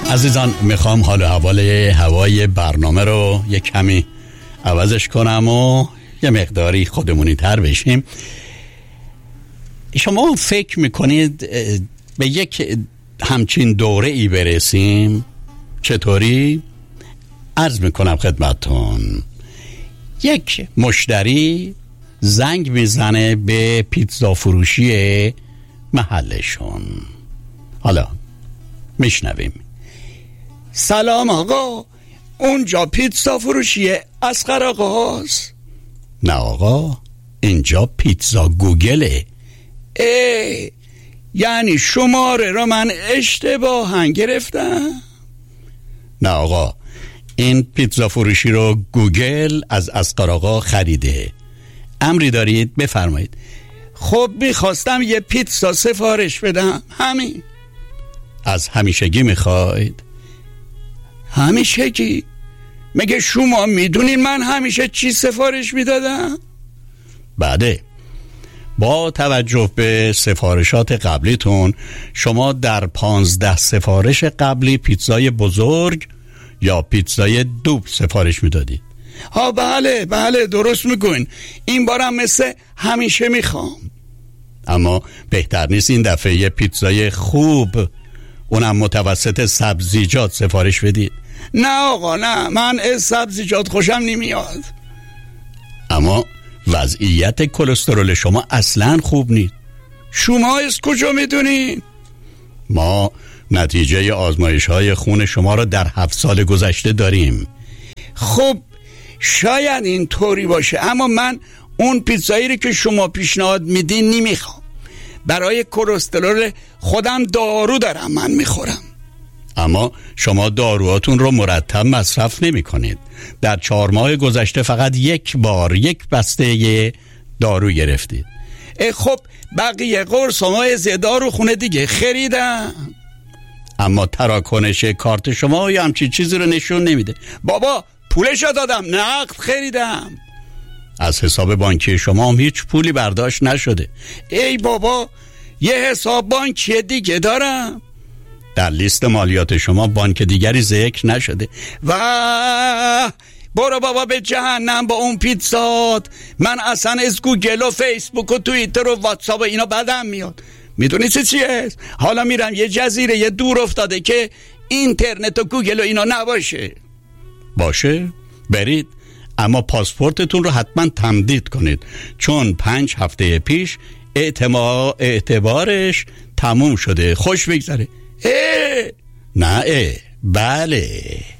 عزیزان، میخوام حال و هوای برنامه رو یک کمی عوضش کنم و یه مقداری خودمونی تر بشیم. شما فکر میکنید به یک همچین دوره ای برسیم؟ چطوری؟ عرض میکنم خدمتون. یک مشتری زنگ میزنه به پیتزا فروشی محلشون. حالا میشنویم. سلام آقا، اونجا پیتزا فروشی اصغر آقا هست؟ نه آقا، اینجا پیتزا گوگله. یعنی شماره رو من اشتباهاً گرفتم؟ نه آقا، این پیتزا فروشی رو گوگل از اصغر آقا خریده. امری دارید؟ بفرمایید. خب میخواستم یه پیتزا سفارش بدم، همین. از همیشگی میخواید؟ همیشگی؟ مگه شما میدونین من همیشه چی سفارش میدادم؟ بله، با توجه به سفارشات قبلیتون شما در 15 سفارش قبلی پیتزای بزرگ یا پیتزای دوب سفارش میدادید. ها بله درست میگوین. این بارم مثل همیشه میخوام. اما بهتر نیست این دفعه یه پیتزای خوب، اونم متوسط سبزیجات سفارش بدید؟ نه آقا نه، من از سبزیجات خوشم نمیاد. اما وضعیت کلسترول شما اصلا خوب نیست. شما از کجا میدونین؟ ما نتیجه آزمایش‌های خون شما رو در 7 سال گذشته داریم. خب شاید این طوری باشه، اما من اون پیتزایی رو که شما پیشنهاد میدین نمیخوام. برای کلسترول خودم دارو دارم من میخورم. اما شما داروهاتون رو مرتب مصرف نمی کنید. در 4 ماه گذشته فقط یک بار یک بسته دارو گرفتید. خب بقیه قرص ما از دارو خونه دیگه خریدم. اما تراکنش کارت شما یا همچین چیزی رو نشون نمیده. بابا پولشو دادم، نقد خریدم. از حساب بانکی شما هم هیچ پولی برداشت نشده. ای بابا، یه حساب بانکی دیگه دارم. در لیست مالیات شما بانک دیگری ذکر نشده. و برو بابا به جهنم با اون پیتزات. من اصلا از گوگل و فیسبوک و توییتر و واتساپ و اینا بدم میاد. میدونی چیه؟ حالا میرم یه جزیره یه دور افتاده که اینترنت و گوگل و اینا نباشه. باشه؟ برید، اما پاسپورتتون رو حتما تمدید کنید، چون 5 هفته پیش اعتبارش تموم شده. خوش بگذره. نه بله.